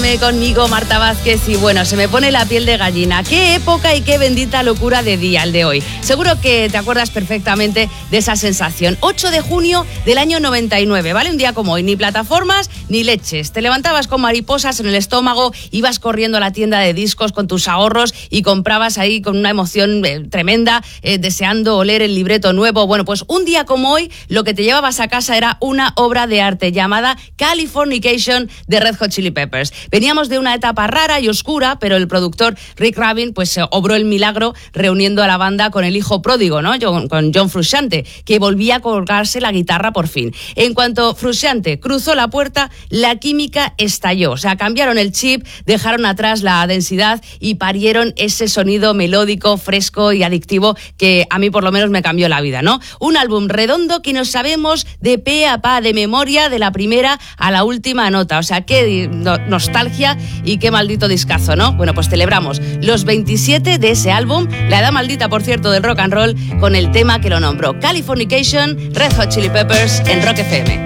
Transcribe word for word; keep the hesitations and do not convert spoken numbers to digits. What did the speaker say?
eme conmigo, Marta Vázquez, y bueno, se me pone la piel de gallina. Qué época y qué bendita locura de día el de hoy. Seguro que te acuerdas perfectamente de esa sensación. ocho de junio del año noventa y nueve, ¿vale? Un día como hoy, ni plataformas ni leches. Te levantabas con mariposas en el estómago, ibas corriendo a la tienda de discos con tus ahorros y comprabas ahí con una emoción eh, tremenda, eh, deseando oler el libreto nuevo. Bueno, pues un día como hoy, lo que te llevabas a casa era una obra de arte llamada Californication de Red Hot Chili Peppers. Veníamos de una etapa rara y oscura, pero el productor Rick Rubin pues obró el milagro reuniendo a la banda con el hijo pródigo, ¿no? Con John Frusciante, que volvía a colgarse la guitarra por fin. En cuanto Frusciante cruzó la puerta, la química estalló. O sea, cambiaron el chip, dejaron atrás la densidad y parieron ese sonido melódico, fresco y adictivo que a mí por lo menos me cambió la vida, ¿no? Un álbum redondo que nos sabemos de pe a pa, de memoria, de la primera a la última nota. O sea, qué no, nostalgia y qué maldito discazo, ¿no? Bueno, pues celebramos los veintisiete de ese álbum, la edad maldita, por cierto, del rock and roll, con el tema que lo nombró, Californication, Red Hot Chili Peppers en Rock efe eme.